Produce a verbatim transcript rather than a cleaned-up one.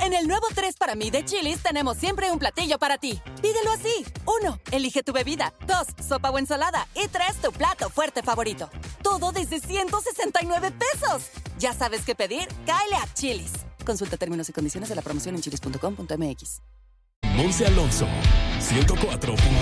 En el nuevo tres para mí de Chili's tenemos siempre un platillo para ti. Pídelo así. Uno, elige tu bebida. Dos, sopa o ensalada. Y tres, tu plato fuerte favorito. Todo desde ciento sesenta y nueve pesos. ¿Ya sabes qué pedir? Cáele a Chili's. Consulta términos y condiciones de la promoción en chilis punto com punto m x. Monse Alonso, ciento cuatro punto